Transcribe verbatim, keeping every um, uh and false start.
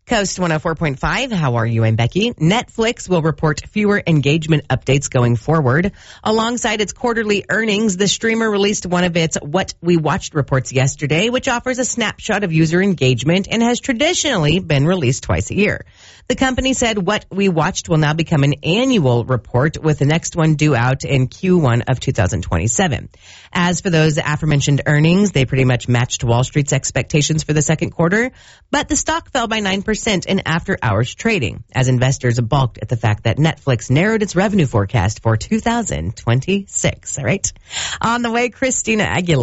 Coast one oh four point five. How are you? I'm Becky. Netflix will report fewer engagement updates going forward. Alongside its quarterly earnings, the streamer released one of its What We Watched reports yesterday, which offers a snapshot of user engagement and has traditionally been released twice a year. The company said What We Watched will now become an annual report, with the next one due out in Q one of two thousand twenty-seven. As for those aforementioned earnings, they pretty much matched Wall Street's expectations for the second quarter, but the stock fell by nine percent in after-hours trading, as investors balked at the fact that Netflix narrowed its revenue forecast for two thousand twenty-six. All right. On the way, Christina Aguilera.